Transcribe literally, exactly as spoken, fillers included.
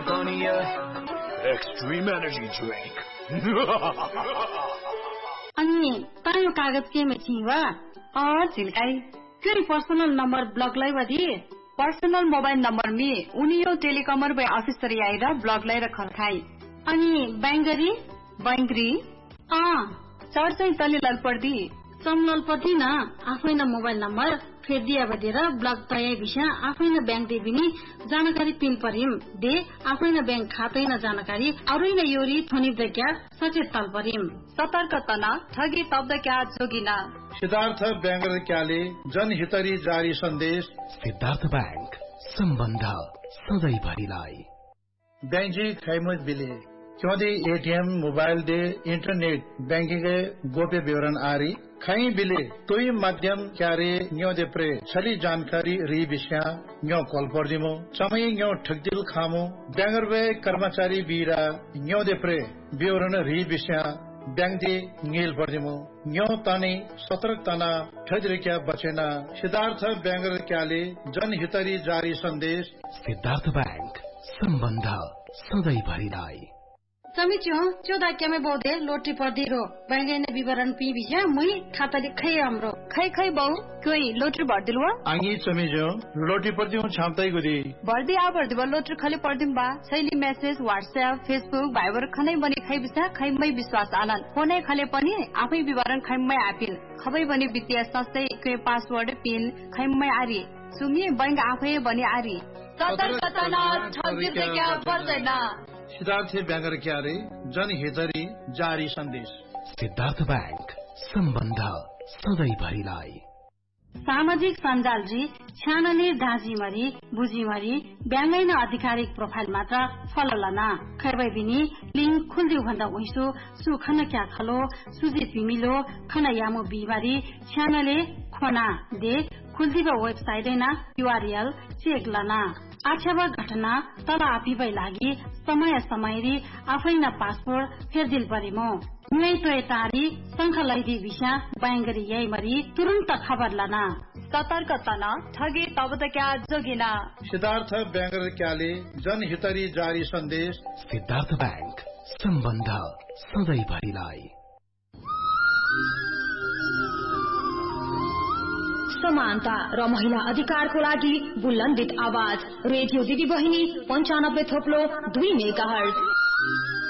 Pania Extreme Energy Drink. अनि तायो कागज के में छीवा अ झिल्काई क्यों पर्सनल नंबर ब्लॉक लाई वधी पर्सनल मोबाइल नंबर में उनियो टेलिकमर बे ऑफिस तरी आएर ब्लॉक लाई रखर खाई अनि बैंगरी बैंगरी अ चर चाहिँ तले लल पर्दी समलल पर्दी न आफैन मोबाइल नंबर फेर दिया बदेर ब्लॉक तय विषय आफैन बैंक दे बिनी जानकारी पिन परिम दे आफैन बैंक खातै न जानकारी अरुइन योरी थोनी देक्या सचेत तल परिम सतर्क तना ठगी तब्द क्या जोगिना सिद्धार्थ बैंक क्याले जनहितरी जारी सन्देश सिद्धार्थ बैंक सम्बन्ध सधैँ भरिलाई बैंजी खैमुज बिले क्योंकि ATM mobile they internet banking गोप्य विवरण आरी खई बिले तोई माध्यम क्यारे न्यो दे प्रे छली जानकारी री विषय न्यो कॉल पर दिमो समय न्यो ठगदिल खामो बैंगर वे कर्मचारी बीरा न्यो दे प्रे विवरण री विषय बैंक दे नील पर दिमो न्यो तानी सतर्क तना ठजरिक्या बचेना सिद्धार्थ बैंगर क्याले जनहितरी जारी सन्देश सिद्धार्थ बैंक सम्बन्ध सधैँ भरिलाई समीचो चौदह क्या में बोधे लोटी पर दिरो बैंगे ने विवरण पी विषय मुई खाता लिखै हाम्रो खै खै बहु कोई लोटरी भर दिलवा आंगी समीचो लोटी पर दिउ छामतै गुदी भर्दी आ भर्दी बा लोटरी खले पर दिम बा शैली मेसेज व्हाट्सएप फेसबुक भाइबर खनै बनी खै बिसा खैमै विश्वास आनन फोनै खले पनि आफै विवरण खैमै आपिल खबै बनी वित्तीय संस्थै के पासवर्ड पिन खैमै आरी सुमी बैंक आफै बनी आरी सतर्कता न ठगी देख्या पर्दैन सिद्धार्थ बैंगर क्यारे जनहितरी जारी सन्देश सिद्धार्थ बैंक सम्बन्ध सधैँ भरिलाई सामाजिक सञ्जाल जी छ्यानली ढाँजीमरी बुझीमरी ब्याङ्गै न आधिकारिक प्रोफाइल मात्र फलोलना खैबै बिनी लिंक खुल्दिउ भन्दा उइसो सुखन क्या खलो सुजित बिमिलो खन यामो बिमारी छ्यानले खोना दे खुल्दिबा वेबसाइट न यूआरएल चेक लना आछेवा घटना तल आफिबै लागि समय समयरी आफै न पासपोर्ट फेरदिल परिमो नुई तोय तारी संख लैदी विषय बैंगरी यही मरी तुरंत खबर लना सतर्क तना ठगी तबद क्या जोगिना सिद्धार्थ बैंगर क्याले जनहितरी जारी सन्देश सिद्धार्थ बैंक सम्बन्ध सधैँ भरिलाई समानता र महिला अधिकारको लागि बुलन्दित आवाज रेडियो दिदी बहिनी पञ्चानब्बे थोप्लो दुई मेगा हर्ज